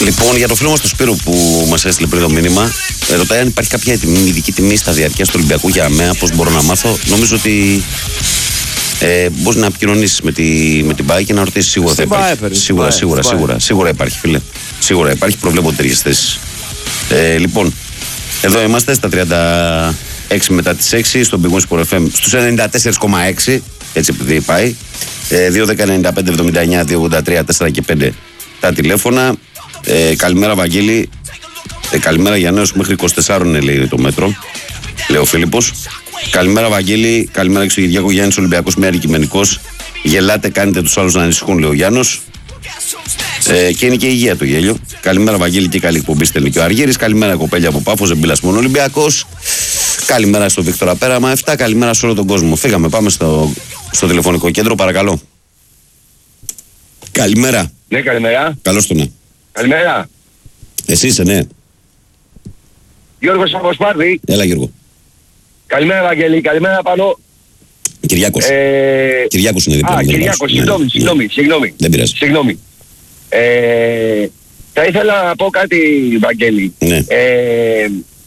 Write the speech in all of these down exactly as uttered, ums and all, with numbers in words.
Λοιπόν, για το φίλο μας τον Σπύρο που μας έστειλε πριν το μήνυμα, ρωτάει αν υπάρχει κάποια ειδική τιμή στα διαρκεία του Ολυμπιακού για ΑΜΕΑ, πώς μπορώ να μάθω. Νομίζω ότι ε, μπορείς να επικοινωνήσεις με, τη, με την ΠΑΕ και να ρωτήσεις σίγουρα θα υπάρχει. Σίγουρα, σίγουρα, σίγουρα, σίγουρα, σίγουρα υπάρχει, φίλε. Σίγουρα υπάρχει, προβλέπονται τέτοιες θέσεις. Ε, λοιπόν, εδώ είμαστε στα τριάντα έξι μετά τις έξι, στον Big Win Sport εφ εμ, στους ενενήντα τέσσερα κόμμα έξι, έτσι επειδή πάει. Ε, δύο δέκα ενενήντα πέντε εβδομήντα εννιά δύο ογδόντα τρία τέσσερα και πέντε τα τηλέφωνα. Ε, καλημέρα Βαγγέλη. Ε, καλημέρα για νέους μέχρι είκοσι τέσσερα είναι, λέει το μέτρο. Λέει ο Φίλιππος. Καλημέρα Βαγγέλη. Καλημέρα και στο Κυριάκο Γιάννης Ολυμπιακός με αντικειμενικός. Γελάτε, κάνετε τους άλλους να ανησυχούν, λέει ο Γιάννος. Ε, και είναι και η υγεία το γέλιο. Καλημέρα Βαγγέλη και καλή εκπομπή στέλνει και ο Αργύρης. Καλημέρα κοπέλια από Πάφο, Ζεμπίλας μόνο Ολυμπιακός. Καλημέρα στο Βίκτορα Πέραμα εφτά. Καλημέρα σε όλο τον κόσμο. Φύγαμε, πάμε στο, στο τηλεφωνικό κέντρο, παρακαλώ. Καλημέρα. Ναι, καλημέρα. Καλώς το ναι. Καλημέρα. Εσύ είσαι, ναι. Γιώργος από Σπάρτη. Έλα Γιώργο. Καλημέρα Βαγγέλη, καλημέρα Πανώ. Κυριάκος. Ε... Κυριάκος είναι δίπλα. Α, Κυριάκος, συγγνώμη, συγγνώμη, συγγνώμη. Δεν πειράζει. Συγγνώμη. Ε... Θα ήθελα να πω κάτι Βαγγέλη. Ναι. Ε...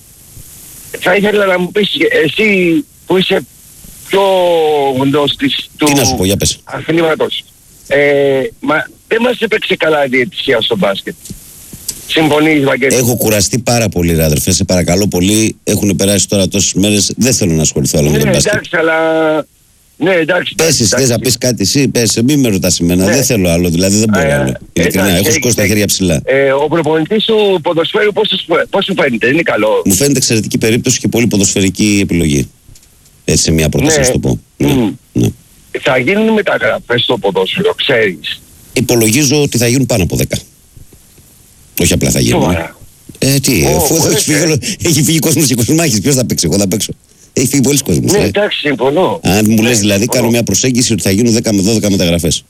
Θα ήθελα να μου πεις εσύ που είσαι πιο γνώστης του Τι να σου πω, για πες. αθλήματος. Ε... Μα δεν μας έπαιξε καλά η διαιτησία στο μπάσκετ. Συμφωνείς Βαγγέλη? Έχω κουραστεί πάρα πολύ, ρε αδερφέ. Σε παρακαλώ πολύ. Έχουν περάσει τώρα τόσες μέρες. Δεν θέλω να ασχοληθώ άλλο ναι, με τον μπάσκετ. Εντάξει, αλλά... Ναι, εντάξει. Πες εσύ, θες να πεις κάτι εσύ, πες, μην με ρωτάς εμένα. Ναι. Δεν θέλω άλλο, δηλαδή δεν μπορώ Α, άλλο. Ειλικρινά, εντάξει, έχω σηκώσει τα χέρια ψηλά. Ε, ο προπονητής του ποδοσφαίρου πώς, πώς σου φαίνεται, είναι καλό? Μου φαίνεται εξαιρετική περίπτωση και πολύ ποδοσφαιρική επιλογή. Έτσι, σε μια πρόταση, Ναι. να το πω. Mm. Ναι. Ναι. Θα γίνουν μεταγραφές στο ποδόσφαιρο, ξέρεις? Υπολογίζω ότι θα γίνουν πάνω από δέκα. Όχι απλά θα γίνουν. Σοβαρά. Ε, τι, Ω, αφού εδώ έχει φύγει, ε. όλο- έχει φύγει κόσμος και κόσμος, ποιος θα παίξει, εγώ θα παίξω. Έχει φύγει πολλοί κόσμος. Ναι, ε. εντάξει, συμφωνώ. Αν μου Ναι, λες δηλαδή, συμφωνώ. κάνω μια προσέγγιση ότι θα γίνουν δέκα με δώδεκα μεταγραφές.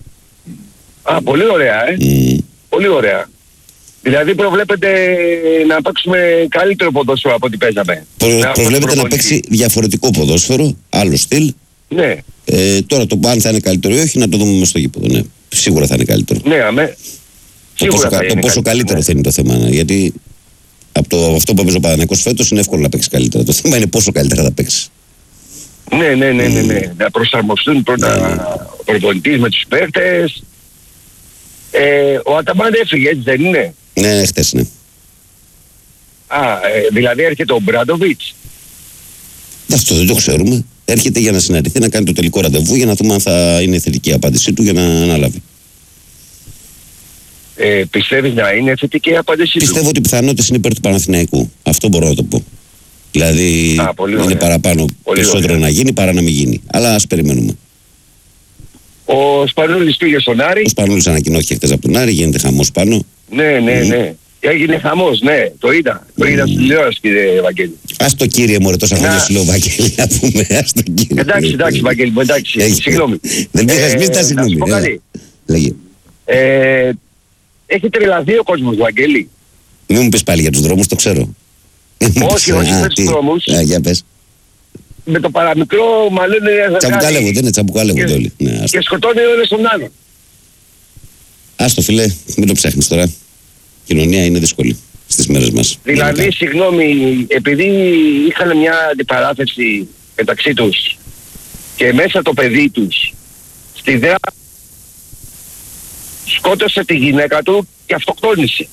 Α, πολύ ωραία, ε. Mm. Πολύ ωραία. Δηλαδή προβλέπετε να παίξουμε καλύτερο ποδόσφαιρο από ό,τι παίζαμε. Προ, Με αυτόν τον προβλέπεται να προπονητή. παίξει διαφορετικό ποδόσφαιρο, άλλο στυλ. Ναι, Ε, τώρα το αν θα είναι καλύτερο ή όχι, να το δούμε μες στο γήπεδο. Ναι. Σίγουρα θα είναι καλύτερο. ναι, αμέ. Το πόσο, Σίγουρα κα- θα το είναι πόσο καλύτερο ναι. θα είναι το θέμα. ναι. Γιατί από το, αυτό που έπαιζε ο Παναθηναϊκός φέτος είναι εύκολο να παίξει καλύτερα. Το θέμα είναι πόσο καλύτερα θα παίξει. Ναι, ναι, ναι, ναι, ναι. Να προσαρμοστούν πρώτα Ναι, ναι. ο προπονητής με τους παίκτες. Ε, ο Αταμάν έφυγε, έτσι δεν είναι? Ναι, χτες ναι. Α, ε, δηλαδή έρχεται ο Μπράντοβιτς. Αυτό δεν το ξέρουμε. Έρχεται για να συναντηθεί, να κάνει το τελικό ραντεβού για να δούμε αν θα είναι θετική η απάντησή του για να αναλάβει. Ε, πιστεύεις να είναι θετική η απάντησή του? Πιστεύω ότι οι πιθανότητες είναι υπέρ του Παναθηναϊκού. Αυτό μπορώ να το πω. Δηλαδή Α, πολύ είναι ωραία. παραπάνω Πολύ περισσότερο ωραία. να γίνει παρά να μην γίνει. Αλλά ας περιμένουμε. Ο Σπανούλης πήγε στον Άρη. Ο Σπανούλης ανακοινώθηκε χτες από τον Άρη, γίνεται χαμός πάνω. Ναι, ναι, ναι. Έγινε χαμός, ναι. Το είδα. Το είδα στην τηλεόραση, κύριε Βαγγέλη. Ας το κύριε μωρέ, τόσα χρόνια Να. σου λέω Βαγγέλη, να πούμε. Ας το κύριε. Εντάξει, εντάξει, Βαγγέλη μου, εντάξει. Έχει. Συγγνώμη. Δεν πήγα, μην τα Ε, συγγνώμη. να σου πω Έλα. κάτι. Λέγε. Ε, έχει τρελαθεί ο κόσμος, Βαγγέλη. Μην μου πεις πάλι για τους δρόμους, το ξέρω. Όχι, όχι, Α, με τους τι. δρόμους. Α, για πες. Με το παραμικρό μαλλον είναι Τσαμπουκάλευονται, ναι, τσαμπουκάλευονται Και- όλοι. Ναι, ας το. και σκοτώνει ο ένας τον άλλον. Ας το φίλε, μην το ψάχνεις τώρα. Η κοινωνία είναι δύσκολη στις μέρες μας. Δηλαδή, Γενικά. συγγνώμη, επειδή είχαν μια αντιπαράθεση μεταξύ τους και μέσα το παιδί τους, στη ιδέα σκότωσε τη γυναίκα του και αυτοκτόνησε.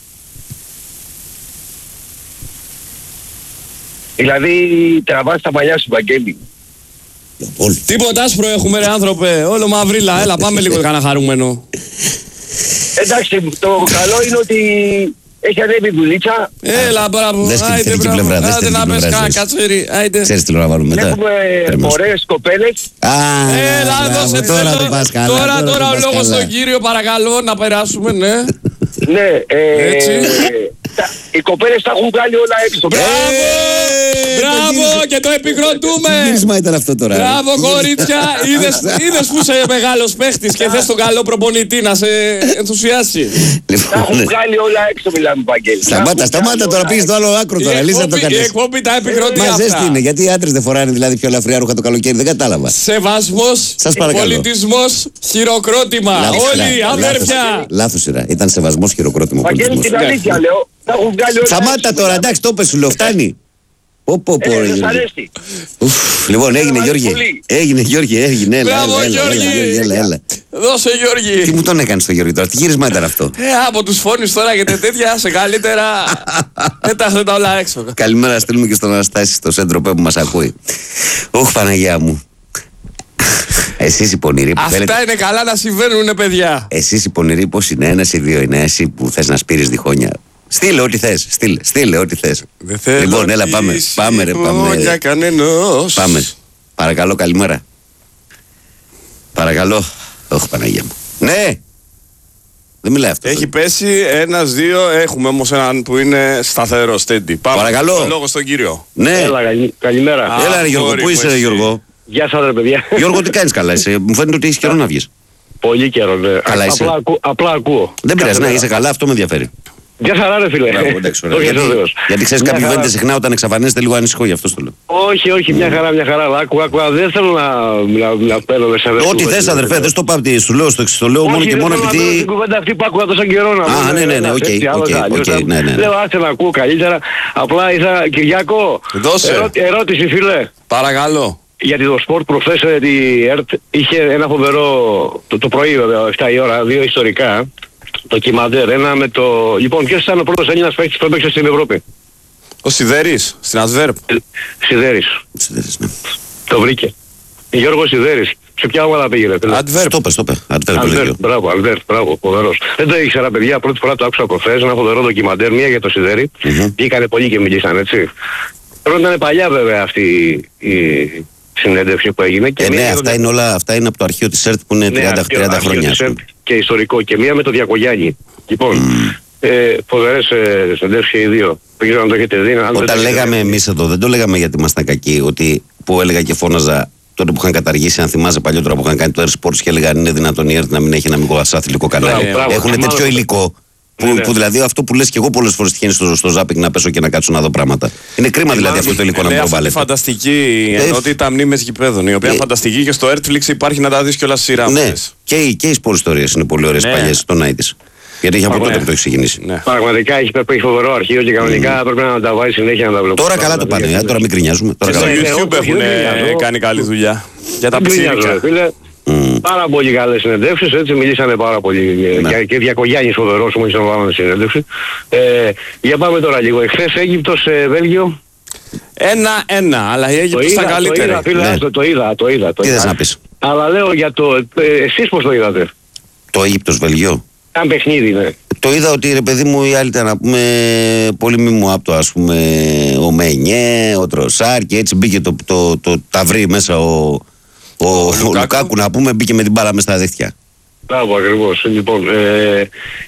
Δηλαδή, τραβάς τα μαλλιά σου, Βαγγέλη. Όλοι. Τίποτα άσπρο έχουμε ρε άνθρωπε, όλο μαυρίλα, έλα πάμε λίγο κανένα χαρούμενο. Εντάξει, το καλό είναι ότι έχει ανέβει η δουλίτσα. Έλα μπράβο, Δες και τη άιντε θετική μπράβο, πλευρά, δες άντε τη να θετική πες πλευρά, κάνα δες. κατσέρι, άιντε. Ξέρεις τι λέω να βάλουμε μετά. Έχουμε Περιμένω. ωραίες κοπέλες. Α, Έλα μπράβο, δώσε τώρα το τέλος. πας καλά. Τώρα, το τώρα ο πας λόγος καλά. στον κύριο παρακαλώ να περάσουμε, ναι. Ναι, ε, Έτσι. τα- οι κοπέλες τα έχουν βγάλει όλα έξω. Μπράβο! Μπράβο και το επικροτούμε. Τι γύρισμα ήταν αυτό τώρα. Μπράβο κορίτσια. Είδες που είσαι μεγάλος παίχτης και θες τον καλό προπονητή να σε ενθουσιάσει. Τα έχουν βγάλει όλα έξω, μιλάμε, Παγγέλη. Σταμάτα, σταμάτα τώρα, πήγες στο άλλο άκρο τώρα. Λύσα το Η κάνεις. εκπομπή τα επικροτεί αυτά. Μαζέστη είναι, γιατί οι άντρες δεν φοράνε δηλαδή πιο ελαφριά ρούχα το καλοκαίρι, δεν κατάλαβα. Σεβασμός, Σας παρακαλώ. πολιτισμός, χειροκρότημα. Όλοι αδέρφια. Λάθος σειρά. Ήταν σεβασμός, χειροκρότημα, Παγγέλη, πολιτισμός. την αλήθεια λέω. Τα έχουν βγάλει όλα Σταμάτα έξω, τώρα, μιλάμε. εντάξει, το πες σου λέω, φτάνει. Πω πω πω, Ε, ρε σας Γιώργη. αρέσει. Ουφ, Λοιπόν, έγινε αρέσει Γιώργη. πολύ. Έγινε Γιώργη, έγινε. Έλα, Μπράβο, έλα, έλα, Γιώργη. έλα, έλα, έλα. Δώσε Τι Γιώργη. μου τον έκανε στο Γιώργη τώρα, τι γύρισμα ήταν αυτό. Ε, από τους φόνους τώρα και τέτοια, σε καλύτερα. Πέταξε τα όλα έξω. Καλημέρα, στείλουμε και στον Αναστάση, στο Σέντροπέ που μας ακούει. Ωχ, Παναγιά μου. Εσείς οι πονηροί που θέλετε. Αυτά είναι καλά να συμβαίνουν, παιδιά. Εσείς οι πονηροί πώς είναι, ένας ή δύο είναι, εσύ που θες να σπείρεις διχόνια. Στείλε ό,τι θες, στείλε, στείλε ό,τι θες. Δεν θέλω Λοιπόν, έλα πάμε, πάμε ρε, πάμε. Για κανένας. Πάμε. Παρακαλώ, καλημέρα. Παρακαλώ. Όχι, Παναγία μου. Ναι! Δεν μιλάει αυτό. Έχει πέσει ένας, δύο. Έχουμε όμως έναν που είναι σταθερό, steady. Πάμε. Παρακαλώ. Το λόγο στον κύριο. Ναι! Έλα, καλη- καλημέρα. Α, Έλα ρε Γιώργο, αγόρι πού μου, είσαι ρε εσύ. Γιώργο. Γεια σας, ρε παιδιά. Γιώργο, τι κάνεις καλά εσύ. Μου φαίνεται ότι έχεις καιρό να βγεις. Πολύ καιρό, ναι. Καλά είσαι. Απλά, ακού- απλά ακούω. Δεν πειράζει, Κάθε να μέρα. είσαι καλά, αυτό με ενδιαφέρει. Γεια χαρά, ρε φίλε. Μπράβο, εντάξει, ωραία. Όχι, γιατί, βεβαίως. γιατί ξέρεις, Μια κάποιοι χαρά. βαίνετε συχνά όταν εξαφανίζετε λίγο ανησυχώ, γι' αυτό το λέω. Όχι, όχι, μια χαρά, μια χαρά. Αλλά άκου, άκου, δεν θέλω να, να, να παίρνω μέσα. Ό,τι θες αδερφέ, δεν στο πάω, τι σου λέω, στο το λέω μόνο και μόνο Την επειδή. κουβέντα αυτή που άκουγα τόσο καιρό να Α, πούμε, ναι, ναι, ναι, ένας οκ, έτσι, οκ, άλλος οκ, άλλος. ναι, ναι, ναι. Λέω, άσε να ακούω καλύτερα. Απλά ήθελα, Κυριάκο, Δώσε. ερώ- ερώτηση φίλε. Παρακαλώ. Γιατί το σπορτ προχθές η ΕΡΤ είχε ένα φοβερό, το, το πρωί βέβαια, επτά η ώρα, δύο ιστορικά, ντοκιμαντέρ, ένα με το... Λοιπόν, ποιος ήταν ο πρώτος Έλληνας παίκτης που έπαιξε στην Ευρώπη? Ο Σιδέρης, στην Ασβέρπ. Σιδέρης. Σιδέρης, ναι. Το βρήκε. Γιώργος Σιδέρης. Σε ποια ομάδα πήγε, φίλε? Adverb. Στο πες, το πες. Αντβέρ το Αλβέρτ, λέγιο. μπράβο, Αλβέρτ, μπράβο, φοβερός. Δεν το ήξερα, παιδιά, πρώτη φορά το άκουσα προχθές, ένα φοβερό ντοκιμαντέρ, μία για το Σιδέρη. Μμμ. Βγήκανε πολλοί και μιλήσαν, έτσι. Πρώτα ήταν παλιά βέβαια αυτή η συνέντευξη που έγινε. Και Ε, μία ναι, για αυτά τον- είναι όλα, αυτά είναι από το αρχείο της ΕΡΤ που είναι Ναι, τριάντα αρχαίο- τριάντα αρχαίο χρόνια. της ας ΕΡΤ πούμε. και ιστορικό. Και μία με το Διακογιάννη. Λοιπόν, ε, φοβερές ε, συνέντευξεις και οι δύο. Δεν ξέρω αν το έχετε δει. αν δεν το Όταν έχετε λέγαμε δει. εμείς εδώ, δεν το λέγαμε γιατί ήμασταν κακοί, ότι που έλεγα και φώναζα τότε που είχαν καταργήσει, αν θυμάσαι παλιότερα που είχαν κάνει το Air Sports και έλεγαν είναι δυνατόν η ΕΡΤ να μην έχει ένα μικρό αθλητικό κανάλι. Μπράβο, μπράβο. Έχουν τέτοιο Μάλλον- υλικό. Που, Ναι, ναι. που δηλαδή αυτό που λες και εγώ πολλές φορές τυχαίνει στο, στο ζάπινγκ να πέσω και να κάτσω να δω πράγματα. Είναι κρίμα δηλαδή αυτό το υλικό να Λέει μην αυτή τη προβάλλεται. φανταστική Ε, ενότητα μνήμες γηπέδων, η οποία ε, φανταστική και στο Netflix υπάρχει να τα δεις κιόλας σειρά. Ναι, αυτές. και, οι- και οι σποριστορίες είναι πολύ ωραίες Ναι. παλιές, το nineties. Γιατί είχε από Ναι. τότε που το έχει ξεκινήσει. Ναι. Πραγματικά έχει, έχει φοβερό αρχείο και κανονικά πρέπει να τα βάζει συνέχεια να τα βλέπω. Τώρα καλά το πάνε, ε, τώρα μην κρινιάζουμε. Τώρα Και στο καλά. ναι, YouTube όχι, έχουν δεν γκρινιάζω. κάνει καλή δουλειά. Για τα Δεν γκρινιάζω, ρε ψήρικα. φίλε. Μμ. Πάρα πολύ καλές συνεντεύξεις, έτσι μιλήσανε πάρα πολύ. Ναι. Και, και Διακογιάννης φοβερός μου ήσαν βάλανε συνέντευξη. Ε, για πάμε τώρα λίγο. Εχθές Αίγυπτος, ε, Βέλγιο. Ένα-ένα, αλλά η Το Αίγυπτος είδα, ήταν το καλύτερη. είδα, φίλε, Ναι. το, το είδα, το είδα. Το Τι είδα. θες να πεις? Αλλά λέω για το... Ε, εσείς πώς το είδατε? Το Αίγυπτος Βελγίο. Σαν παιχνίδι, ναι. Το είδα ότι ρε παιδί μου οι άλλοι ήταν να πούμε πολύ μη μου άπτο, ας πούμε ο Μένιε, ο Τροσάρ και έτσι μπήκε το, το, το, ταυρί μέσα ο, ο, ο Λουκάκου. Λουκάκου να πούμε, μπήκε με την μπάλα μέσα στα δίχτυα. Μπράβο, ακριβώς. Λοιπόν, ε,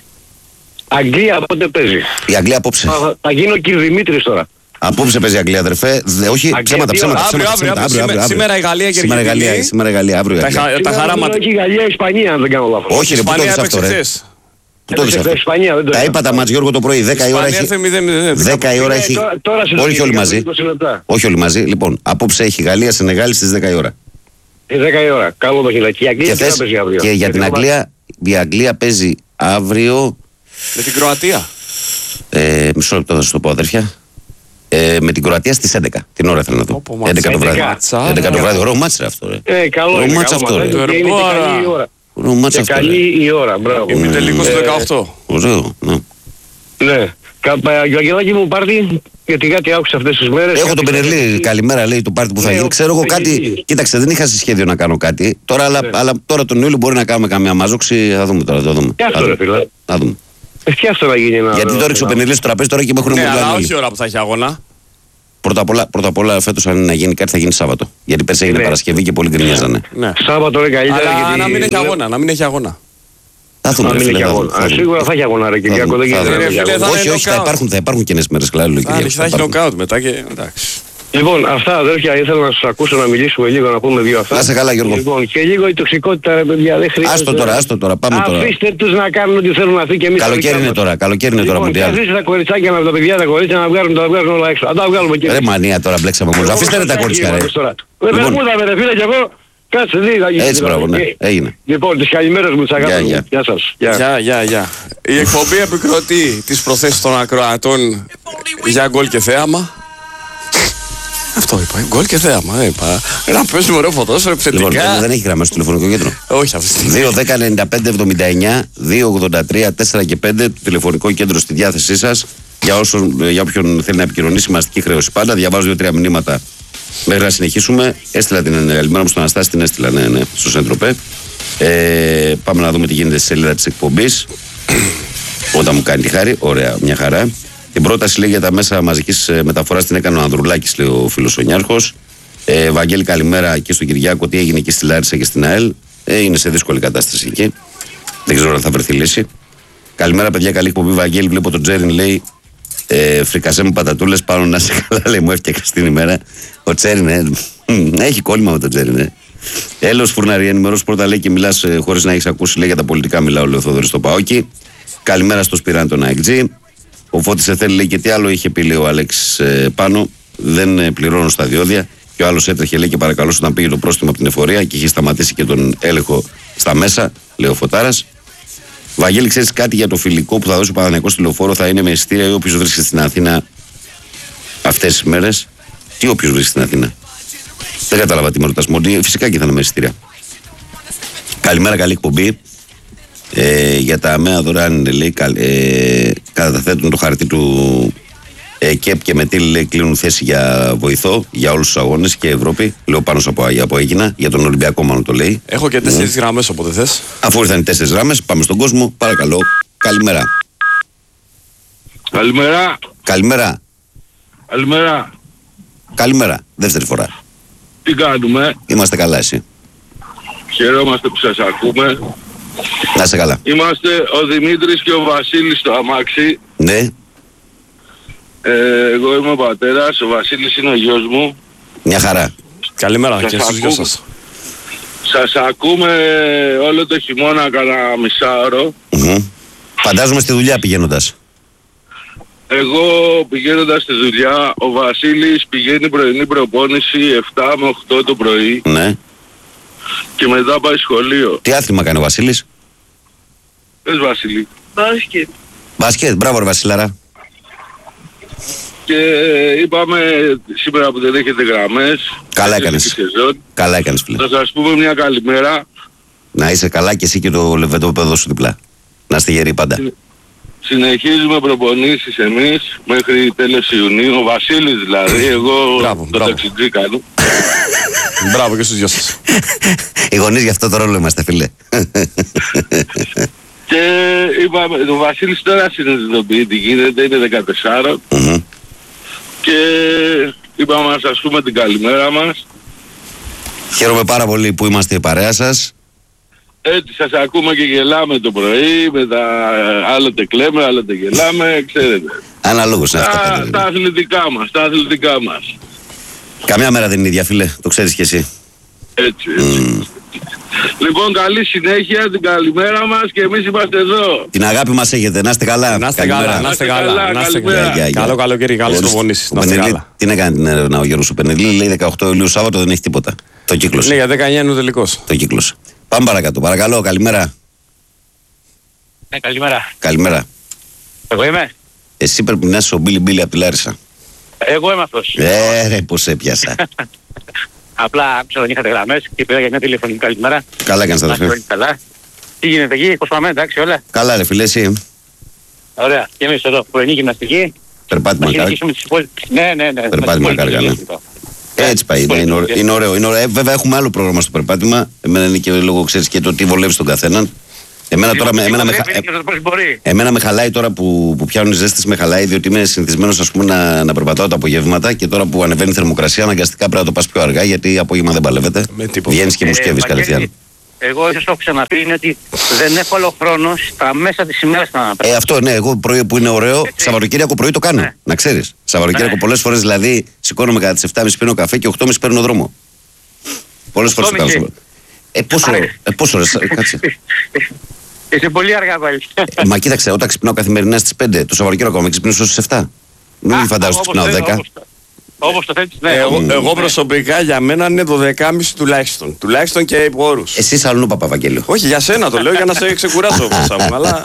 Αγγλία πότε παίζει? Η Αγγλία απόψε. Θα, θα γίνω κύριε Δημήτρης τώρα. Απόψε παίζει η Αγγλία, αδερφέ. Δε, όχι, Αγγλία, ψέματα, τι ψέματα. ώρα? Αύριο, ψέματα, αύριο, ψέματα, αύριο. Σήμερα η Γαλλία και η Σήμερα η Γαλλία, Αργεντινή. σήμερα η Γαλλία, αύριο η Τα, Αγγλία. χα- τα Σήμερα χαράματα. έχει Γαλλία-Ισπανία, αν δεν κάνω λάθος. Όχι, Η ρε, πού το Ισπανία είδες αυτό, έπαιξε ρε. χθες. Πού το είδες Έπαιξε αυτό. Ισπανία, δεν το Τα είδα. είπα τα μάτς Γιώργο το πρωί, δέκα η ώρα Ισπανία έχει. έρθε μηδέν μηδέν. δέκα η ώρα Ε, έχει. τώρα- τώρα Όχι συζητάμε όλοι για μαζί. είκοσι λεπτά. Όχι όλοι μαζί. Λοιπόν, απόψε έχει Γαλλία Σενεγάλη στις δέκα η ώρα. Ε, δέκα η ώρα. Καλό το χειλάκι. Η Αγγλία Και, τι θα θες, παίζει αύριο? και για την Γιατί Αγγλία, η Αγγλία παίζει αύριο. Με την Κροατία. Ε, μισό λεπτό θα σου το πω, αδέρφια. Ε, με την Κροατία στις έντεκα. Την ώρα θέλω να δω. Όπο, μάτσα. έντεκα το βράδυ. έντεκα. έντεκα το βράδυ. Ωραίο μάτς ρε αυτό. Ρε. Ε, καλό Ωραίο είναι. μάτς καλό αυτό, μάτς. ρε. Και είναι και καλή η ώρα. Ωραίο μάτς Και αυτό. ρε. καλή η ώρα, μπράβο. Μη τελικός Ε, το δεκαοκτώ. Ωραίο. Ναι. Ναι. Αγγελάκι μου πάρτι, γιατί κάτι άκουσα αυτές τις μέρες. Έχω κάτι τον Πενερλή, κάτι- καλημέρα λέει το πάρτι που θα Ναι, γίνει. ο- Ξέρω εγώ έχει κάτι. γίνει. Κοίταξε, δεν είχα σε σχέδιο να κάνω κάτι. Τώρα, αλλά, Ναι. αλλά τώρα τον Ιούλιο μπορεί να κάνουμε καμία μαζόξη. Θα δούμε τώρα. Θα δούμε. Τι αυτό, Θα ρε δούμε. φίλε. Θα δούμε. Ε, τι αυτό να γίνει ένα... Γιατί το ρίξε ο Πενερλή στο τραπέζι τώρα και με έχουν Ναι, αλλά όλοι. όχι ώρα που θα έχει αγώνα. Πρώτα απ' όλα, πρώτα απ' όλα φέτος αν είναι να γίνει κάτι θα γίνει Σάββατο. Γιατί πέρσι έγινε Ναι. Παρασκευή και πολλοί γκρινιάζανε. Ναι. Σάββατο είναι καλύτερα. Αλλά γιατί- να μην έχει ναι, αγώνα, να μην έχει αγώνα. Θα δούμε. Να ρε μην φίλε, έχει θα αγώνα. δούμε, θα Α, δούμε. Σίγουρα θα έχει αγώνα, ρε Κυριακό. δούμε, Δεν θα γίνεται. δούμε. Ρε φίλε, θα Όχι, είναι όχι, θα knockout. υπάρχουν, θα υπάρχουν και νέες μέρες. Καλά, λέει, Θα Κυριακό. έχει- θα έχει υπάρχουν. νοκάουτ μετά και εντάξει. Λοιπόν, αυτά αδέρφια ήθελα να σας ακούσω να μιλήσουμε λίγο, να πούμε δύο αυτά. Να σε καλά, Γιώργο. Λοιπόν, και λίγο η τοξικότητα, ρε παιδιά, δεν χρειάζεται. Άστο τώρα, άστο τώρα, πάμε τώρα. Αφήστε τους να κάνουν ό,τι θέλουν αυτοί και εμείς. Καλοκαίρι είναι τώρα, καλοκαίρι είναι τώρα, Λοιπόν, Μουντιάλ. αφήστε τα κοριτσάκια με τα παιδιά, τα κορίτσια να βγάλουν, τα βγάλουν όλα έξω. Αν τα βγάλουμε και Ρε εμείς. μανία τώρα, μπλέξαμε μόνο. Αφήστε ρε τα κορίτσια, ρε. Ρε Λοιπόν. Βερμούδα, ρε φίλε, κι εγώ. Κάτσε, δει, θα γίνει. Έτσι, μπράβο, ναι, έγινε. Λοιπόν, τις καλημέρες μου, τις Γεια, αγάπη γεια. μου. Γεια σας. Γεια. Γεια, γεια, γεια. Η εκπομπή επικροτεί τις προθέσεις των ακροατών για γκολ και θέαμα. Αυτό είπα, γκολ και θέαμα, δεν είπα. Να παίζουμε ωραίο ποδόσφαιρο, Λοιπόν, επιθετικά. δεν- δεν έχει γραμμά στο τηλεφωνικό κέντρο. Όχι αυτή τη στιγμή. δύο δέκα ενενήντα πέντε εβδομήντα εννιά δύο ογδόντα τρία τέσσερα και πέντε το τηλεφωνικό κέντρο στη διάθεσή σας. Για, όσον, για όποιον θέλει να επικοινωνήσει, μαστική χρέωση πάντα. Διαβάζω δύο-τρία μηνύματα μέχρι να συνεχίσουμε. Έστειλα την καλημέρα μου στον Αναστάση, την έστειλα, ναι, ναι, στο Σεντροπέ. Ε, πάμε να δούμε τι γίνεται στη σελίδα της εκπομπής. Όταν μου κάνει τη χάρη, ωραία, μια χαρά. Την πρόταση λέει για τα μέσα μαζικής μεταφοράς την έκανε ο Ανδρουλάκης, λέει ο φίλος ο Νιάρχος. Ε, Βαγγέλη, καλημέρα και στον Κυριάκο. Τι έγινε και στη Λάρισα και στην ΑΕΛ. Ε, είναι σε δύσκολη κατάσταση εκεί. Δεν ξέρω αν θα βρεθεί λύση. Καλημέρα, παιδιά. Καλή εκπομπή. Βαγγέλη, βλέπω τον Τζέριν, λέει. Ε, φρικασέ μου πατατούλες πάνω να σε καλά, λέει. Μου έφτιαξε την ημέρα. Ο Τζέριν, ε, έχει κόλλημα με τον Τζέριν, ε. Έλεος Φουρναρή, ενημερώσει πρώτα, λέει, και μιλάς ε, χωρίς να έχεις ακούσει, λέει, για τα πολιτικά. Μιλάω, λέει ο Θόδωρης στο Παόκι. Καλημέρα στο Σπυράν τον ΑΕΚΤΖΙ. Ο Φώτης Εθέλη, λέει, και τι άλλο είχε πει, λέει, ο Αλέξης ε, πάνω. Δεν ε, πληρώνω στα διόδια. Και ο άλλος έτρεχε, λέει, και παρακαλούσε όταν πήγε το πρόστιμο από την εφορία και είχε σταματήσει και τον έλεγχο στα μέσα, λέει ο Φωτάρας. Βαγγέλη, ξέρεις κάτι για το φιλικό που θα δώσει ο Παναθηναϊκός στη Λεωφόρο? Θα είναι με εισιτήρια ή όποιος βρίσκεται στην Αθήνα αυτές τις μέρες? Τι όποιος βρίσκεται στην Αθήνα? Δεν κατάλαβα τι με ρωτάς. Μόντι, φυσικά και θα είναι με εισιτήρια. Καλημέρα, καλή εκπομπή. Ε, για τα αμαία δωρεάν, λέει, ε, καταθέτουν το χαρτί του ε, ΚΕΠ και με τι, λέει, κλείνουν θέση για βοηθό για όλους τους αγώνες και Ευρώπη. Λέω πάνω από, από Έγινα, για τον Ολυμπιακό μάλλον το λέει. Έχω και τέσσερις γραμμές όποτε θες. Αφού ήρθαν οι τέσσερις γράμμες, πάμε στον κόσμο. Παρακαλώ. Καλημέρα. Καλημέρα. Καλημέρα. Καλημέρα. Καλημέρα. Δεύτερη φορά. Τι κάνουμε? Είμαστε καλά, εσύ? Χαιρόμαστε που σας ακούμε. Να είσαι καλά. Είμαστε ο Δημήτρης και ο Βασίλης στο αμάξι. Ναι. Ε, εγώ είμαι ο πατέρας, ο Βασίλης είναι ο γιος μου. Μια χαρά. Καλημέρα Σας και στους γιο ακούω. σας. Σας ακούμε όλο το χειμώνα κατά μισάωρο. Μμμ. Φαντάζομαι στη δουλειά πηγαίνοντας. Εγώ πηγαίνοντας στη δουλειά, ο Βασίλης πηγαίνει πρωινή προπόνηση επτά με οκτώ το πρωί Ναι. και μετά πάει σχολείο. Τι άθλημα κάνει ο Βασίλης? Πες Βασίλη. Μπάσκετ. Μπάσκετ. Μπράβο, ρε Βασίλαρα. Και είπαμε σήμερα που δεν έχετε γραμμές. Καλά είναι έκανες. η σεζόν, Καλά έκανες, φίλε. να σας πούμε μια καλημέρα. Να είσαι καλά και εσύ και το λεβεντόπεδο σου διπλά. Να είστε γεροί πάντα. Συνεχίζουμε προπονήσεις εμείς μέχρι τέλος Ιουνίου. Ο Βασίλης δηλαδή, εγώ Μπράβο, το μπράβο. ταξιτζή κάνω. Μπράβο και στους γιο σας. Οι γονείς γι' αυτό το ρόλο είμαστε, φίλε. Και είπαμε, ο Βασίλης τώρα συνειδητοποιεί τι γίνεται, είναι δεκατέσσερα Μμμ. και είπαμε να σας πούμε την καλημέρα μας. Χαίρομαι πάρα πολύ που είμαστε η παρέα σας. Έτσι σας ακούμε και γελάμε το πρωί, με τα άλλοτε κλαίμε, άλλοτε γελάμε, ξέρετε. Αναλόγως είναι αυτά. Τα, πάντα, τα αθλητικά μας, τα αθλητικά μας. Καμιά μέρα δεν είναι ίδια, φίλε. Το ξέρεις κι εσύ. Έτσι, έτσι. Λοιπόν, καλή συνέχεια, την καλημέρα μας και εμείς είμαστε εδώ. Την αγάπη μας έχετε. Να είστε καλά. Να είστε Καλημέρα. καλά, να είστε Καλά, καλά. Να είστε καλημέρα. καλά. Γεια, γεια. Καλό καλοκαίρι, καλές Ορίστε. προπονήσεις. Ο Να είστε Πενελή, καλά. τι να κάνει την έρευνα ο Γιώργος ο Πενελή? Λέει δεκαοκτώ Ιουλίου Σάββατο, δεν έχει τίποτα. Το κύκλωσε. Ναι, για δεκαεννιά είναι ο τελικός. Το κύκλωσε. Πάμε παρακάτω. Παρακαλώ, καλημέρα. Ναι, καλημέρα. Καλημέρα. Εγώ είμαι. Εσύ πρέπει να είσαι ο Μπίλι Μπίλι από τη Λάρισα. Εγώ είμαι αυτός. Ε, ρε, πώς έπιασα. Απλά άκουσα δεν είχατε γραμμές και πήρα για μια τηλεφωνική καλημέρα. Καλά έκανες, Να είστε αδερφέ. όλοι καλά. Τι γίνεται εκεί, πώς πάμε, εντάξει όλα. Καλά, ρε φίλε, εσύ. Ωραία. Και εμείς εδώ, πρωινή γυμναστική. Περπάτημα Να κάργα. συνεχίσουμε τις υπόλοιπες. Ναι, ναι, ναι. Περπάτημα με τις κάργα, ναι. υπόλοιπες. Έτσι πάει. Ναι, είναι, ωραίο, είναι ωραίο. Είναι ωραίο. Ε, βέβαια, έχουμε άλλο πρόγραμμα στο περπάτημα. Εμένα είναι και λόγω, ξέρεις, και το τι βολεύει τον καθέναν. Εμένα τώρα με, εμένα με, χα- ε, Και να το πώς μπορεί. εμένα με χαλάει τώρα που, που πιάνουν οι ζέστες, με χαλάει, διότι είμαι συνηθισμένος, ας πούμε, να, να περπατάω τα απογεύματα και τώρα που ανεβαίνει η θερμοκρασία, αναγκαστικά πρέπει να το πας πιο αργά, γιατί απόγευμα δεν παλεύεται. Με τίποτα. Βγαίνεις και Ε, μουσκεύεις Βαγγέλη, κατευθείαν. Εγώ ίσως το έχω ξαναπεί είναι ότι δεν έχω άλλο χρόνο στα μέσα της ημέρας να Ε, αυτό ναι, εγώ πρωί που είναι ωραίο, Έτσι. Σαββατοκύριακο πρωί το κάνω. Ναι. Να ξέρεις. Σαββατοκύριακο Ναι. πολλές φορές δηλαδή σηκώνομαι κατά τις επτά και μισή πίνω καφέ και οκτώ και μισή παίρνω δρόμο. Πολλές φορές το κάνω. οκτώ και μισή. Ε, πόσο, ε, πόσο ρε, κάτσε. Είσαι πολύ αργά πάλι. Ε, μα κοίταξε, όταν ξυπνάω καθημερινά στις πέντε, το Σαββατοκύριακο με ξυπνήσω στις επτά. Μην φαντάζομαι ότι ξυπνάω δέκα. Όπως το θέλεις, ναι. Εγώ, Mm. εγώ προσωπικά για μένα είναι το δεκάμιση τουλάχιστον. Τουλάχιστον και υπό όρους. Εσείς αλλού Παπαβαγγέλιο. Όχι, για σένα το λέω για να σε ξεκουράσω μέσα μου. Αλλά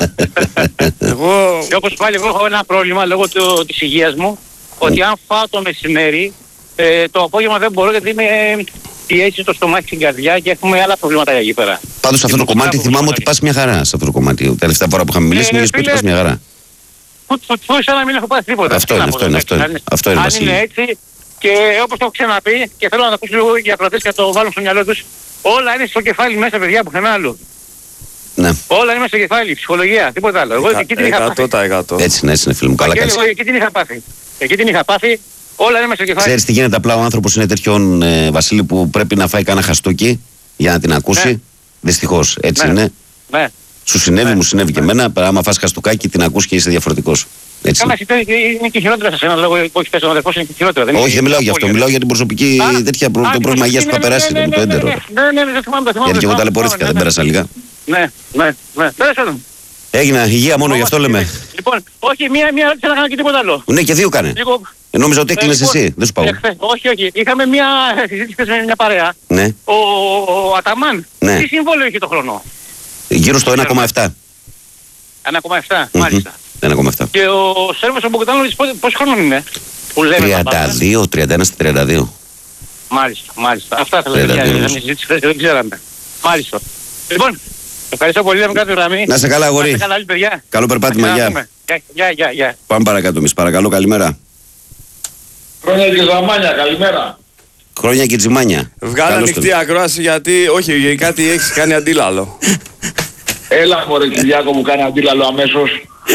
εγώ. Και όπως πάλι εγώ έχω ένα πρόβλημα λόγω του, της υγείας μου, ότι αν φάω το μεσημέρι, ε, το απόγευμα δεν μπορώ γιατί είμαι πιέσει στο στομάχι στην καρδιά και έχουμε άλλα προβλήματα εκεί πέρα. Πάντως σε αυτό το Και κομμάτι μου θυμάμαι κάνουν ότι πας μια χαρά. Σε αυτό το κομμάτι. Η τελευταία φορά που είχαμε μιλήσει, Ναι, μου ναι, είχες πει ότι φίλε. πας μια χαρά. Φουτ, φουτ, φουτ, σαν να μην έχω πάθει τίποτα. Αυτό Τι είναι, να πω, αυτό είναι, δεν αυτό είναι. ξέρω. Αυτό είναι, Αν Βασίλη. είναι έτσι, και όπως το έχω ξαναπεί, και θέλω να το ακούσω λίγο για ακροατές και να το βάλουν στο μυαλό τους, όλα είναι στο κεφάλι μέσα, παιδιά, πουθενά άλλο. Ναι. Όλα είναι μέσα στο κεφάλι, ψυχολογία, τίποτα άλλο. Εγώ εκεί την είχα πάθει. εκατό τοις εκατό. Έτσι είναι, έτσι είναι φίλε μου. Καλά Βαγγέλη, κάνεις. εγώ εκεί την είχα πάθει. Εκεί την είχα πάθει, όλα είναι μέσα στο κεφάλι. Ξέρεις τι γίνεται, απλά ο άνθρωπος είναι τέτοιον ε, Βασίλη που πρέπει να φάει κάνα χαστούκι για να την ακούσει. Ναι. Δυστυχώς έτσι Ναι. είναι. Ναι. Σου συνέβη, Ναι. μου συνέβη και εμένα. Άμα φας χαστούκάκι την ακούς και είσαι διαφορετικός. Έτσι. Καλά, εσύ είναι και χειρότερα σε σένα, λόγω που έχεις πέσει ο αδερφός είναι και χειρότερα. δεν Όχι, είναι δεν μιλάω για αυτό. απώλεια. Μιλάω για την προσωπική Α, τέτοια προ- α, το την πρόβλημα υγείας που προσωπική, είχα περάσει. ναι, με ναι, το ναι, έντερο. Ναι, ναι, ναι, δεν θυμάμαι, το θυμάμαι. Γιατί και εγώ το ταλαιπωρήθηκα, θυμάμαι, δεν ναι, πέρασα λίγα. Ναι, ναι, ναι. Τέλος πάντων. Έγινα υγεία μόνο, γι' αυτό λέμε. Λοιπόν, όχι, μία, μία ερώτηση να κάνω και τίποτα άλλο. Ναι, και δύο κάνε. Λίγο, Ε, Νόμιζα ότι ε, έκλεινες λοιπόν, εσύ. Δεν σου πάω. εχθές- Όχι, όχι. Είχαμε μία συζήτηση χθες με μια παρέα. Ναι, Ο, ο Αταμάν, Ναι. τι συμβόλαιο είχε το χρόνο. γύρω στο ένα κόμμα επτά. ένα κόμμα επτά, Μμμ. μάλιστα. ένα κόμμα επτά. Και ο Σέρβος ο Μπογκοτάνοβιτς πόσο χρόνο είναι. Που λέμε τα τριάντα δύο, τριάντα ένα στα τριάντα δύο. Μάλιστα, μάλιστα. Αυτά θα λέμε τριάντα δύο. για μια συζήτηση χθες και δεν ξέραμε. Μάλιστα. Λοιπόν, ευχαριστώ πολύ, να μην κάνετε γραμμή. Να σε καλά, αγόρι. Να είστε καλά, παιδιά. Καλό περπάτημα, Να γεια. δούμε. Γεια, γεια, γεια, γεια. Πάμε παρακάτω εμείς. Παρακαλώ, καλημέρα. Χρόνια και ζαμάνια, καλημέρα. Χρόνια και τζιμάνια. Βγάλε Καλώς ανοιχτή το- ακρόαση γιατί. Όχι, για κάτι έχει κάνει αντίλαλο. Έλα μωρέ Κυριάκο μου κάνει αντίλαλο αμέσως.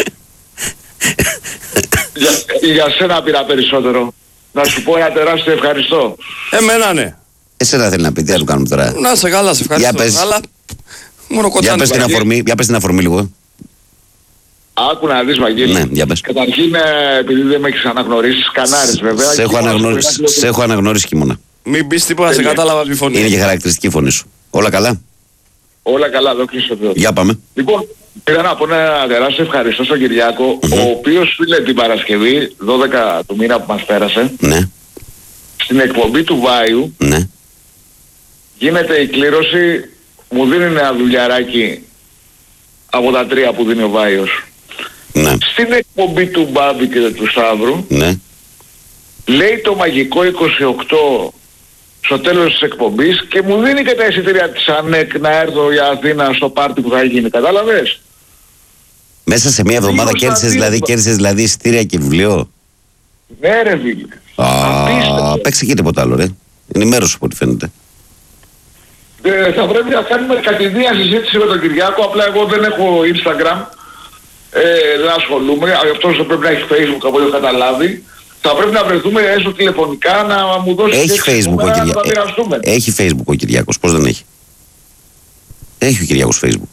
για, για σένα πήρα περισσότερο. Να σου πω ένα τεράστιο ευχαριστώ. Εμένα ναι. Εσένα θέλει να πει, τι θα του κάνουμε τώρα. Να σε καλά, σε ευχαριστώ. Για πες. Αλλά μόνο Για κοτσάνι. πες την Βαγγέλη. αφορμή, για πες την αφορμή λίγο. Άκου να δεις Βαγγέλη. Ναι, για πες. Καταρχήν ε, επειδή δεν με έχεις αναγνωρίσει, σκανάρεις βέβαια. Σε έχω και αναγνωρίσει, ήμουν στο σε έχω αναγνωρίσει χειμώνα. Μην πει τίποτα, σε Τέλεια. κατάλαβα από τη φωνή. Είναι και χαρακτηριστική η φωνή σου. Όλα καλά. Όλα καλά, δόξα τω Θεώ. Για πάμε. Λοιπόν, πήρα να πω ένα τεράστιο ευχαριστώ στον Κυριάκο, Μμμ. ο οποίος φίλε την Παρασκευή, δώδεκα του μήνα που μας πέρασε, Ναι, στην εκπομπή του Βάιου, ναι. γίνεται η κλήρωση, μου δίνει ένα δουλειαράκι από τα τρία που δίνει ο Βάιος. Ναι, Στην εκπομπή του Μπάμπη και του Σταύρου, ναι. λέει το μαγικό είκοσι οκτώ στο τέλος της εκπομπής και μου δίνει και τα εισιτήρια της ΑΝΕΚ να έρθω για Αθήνα στο πάρτι που θα γίνει. Κατάλαβες? Μέσα σε μία εβδομάδα Λίγο κέρδισες στα δηλαδή, δύο. κέρδισες δηλαδή εισιτήρια και βιβλίο. Ναι ρε φίλε. Α, Απίστευτο. παίξε και τίποτα άλλο, ρε. Ενημέρωση από ό,τι φαίνεται. Ε, θα πρέπει να κάνουμε κατηδία συζήτηση με τον Κυριάκο, απλά εγώ δεν έχω Instagram, ε, δεν ασχολούμαι, αυτός θα πρέπει να έχει Facebook από ό,τι έχω καταλάβει. Θα πρέπει να βρεθούμε έστω τηλεφωνικά να μου δώσει Έχει και Facebook ο να τα Κυριάκος. μοιραστούμε. Έχει Facebook ο Κυριάκος. Πώς δεν έχει. Έχει ο Κυριάκος Facebook.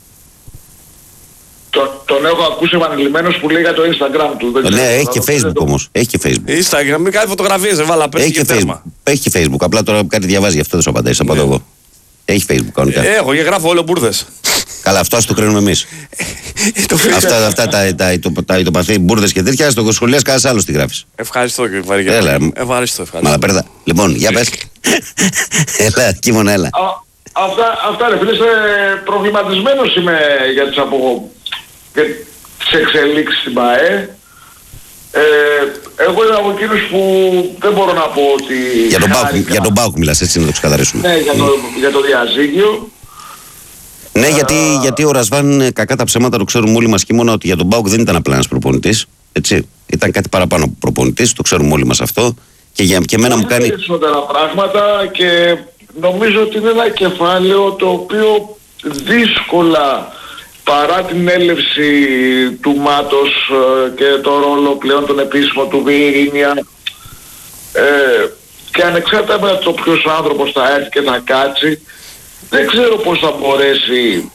Το, τον έχω ακούσει επανειλημμένος που λέει για το Instagram του. Δεν Ναι, ξέρω, έχει θα και το πείτε Facebook το- όμως. Έχει και Facebook. Instagram, μην κάνει φωτογραφίες, δεν βάλα πέσει Έχει και και Facebook. τέρμα. Έχει και Facebook. Απλά τώρα κάτι διαβάζει, γι' αυτό δεν σου απαντάει. Θα Ναι. απαντώ εγώ. Έχει Facebook κανονικά. Έχω και γράφω όλο μπουρδες. Καλά, αυτό ας το κρίνουμε εμείς. Το φίλο. αυτά αυτά τα, τα, τα, τα ητοπαθή μπουρδες και τέτοια, στο σχολείο κανένας άλλος τη γράφεις. Ευχαριστώ κύριε Βαρίγια. Έλα. Ευχαριστώ, ευχαριστώ. Μαλαπέρδα. Λοιπόν, για πες. Έλα, κείμενα, έλα. Α, αυτά, αυτά ρε φίλε, ε, προβληματισμένος είμαι για τις, απο... για τις εξελίξεις στην ΠΑΕ. Ε, εγώ είμαι από εκείνους που δεν μπορώ να πω ότι... Για τον Πάουκ, χάρηκα. για τον Πάουκ μιλάς, έτσι να το ξεκαθαρίσουμε. Ναι, για το, για το διαζύγιο. Ναι, γιατί, γιατί ο Ρασβάν, ε, κακά τα ψέματα, το ξέρουμε όλοι μας κείμενα ότι για τον Πάουκ δεν ήταν απλά ένας προπονητής. Έτσι. Ήταν κάτι παραπάνω από προπονητής, το ξέρουμε όλοι μας αυτό. Και για και εμένα μου κάνει. Περισσότερα πράγματα και νομίζω ότι είναι ένα κεφάλαιο το οποίο δύσκολα, παρά την έλευση του Μάτος ε, και το ρόλο πλέον τον επίσημο του Βιερίνια, ε, και ανεξάρτητα με το ποιος άνθρωπος θα έρθει και θα κάτσει, δεν ξέρω πώς θα μπορέσει